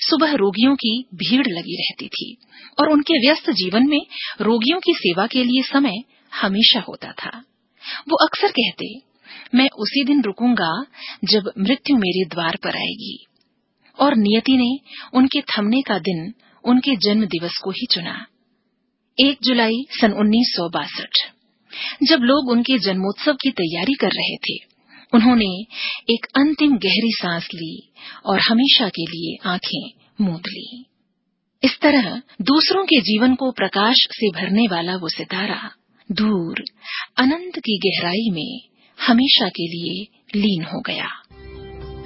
सुबह रोगियों की भीड़ लगी रहती थी और उनके व्यस्त जीवन में रोगियों की सेवा के लिए समय हमेशा होता था। वो अक्सर कहते, मैं उसी दिन रुकूंगा जब मृत्यु मेरे द्वार पर आएगी। और नियति ने उनके थमने का दिन उनके जन्म दिवस को ही चुना, 1 जुलाई सन 1962। जब लोग उनके जन्मोत्सव की तैयारी कर रहे थे, उन्होंने एक अंतिम गहरी सांस ली और हमेशा के लिए आंखें मूंद ली। इस तरह दूसरों के जीवन को प्रकाश से भरने वाला वो सितारा दूर अनंत की गहराई में हमेशा के लिए लीन हो गया।